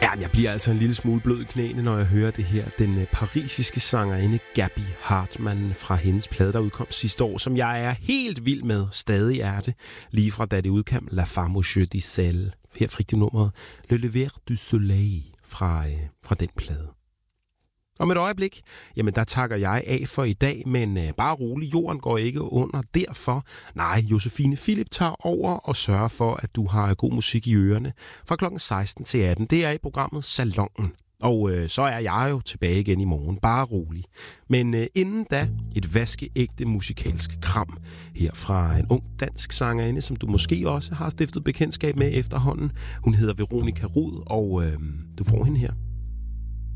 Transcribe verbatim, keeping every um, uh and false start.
Ja, jeg bliver altså en lille smule blød i knæene, når jeg hører det her. Den parisiske sangerinde Gaby Hartmann fra hendes plade, der udkom sidste år, som jeg er helt vild med. Stadig er det. Lige fra da det udkom La Femme au Jeu d'Iselle. Her fik det nummeret Le Lever du Soleil fra, øh, fra den plade. Om et øjeblik, jamen der takker jeg af for i dag, men øh, bare rolig, jorden går ikke under. Derfor, nej, Josefine Philip tager over og sørger for, at du har god musik i ørerne fra klokken seksten til atten. Det er i programmet Salongen. Og øh, så er jeg jo tilbage igen i morgen. Bare rolig. Men øh, inden da, et vaskeægte musikalsk kram her fra en ung dansk sangerinde, som du måske også har stiftet bekendtskab med efterhånden. Hun hedder Veronica Rud, og øh, du får hende her.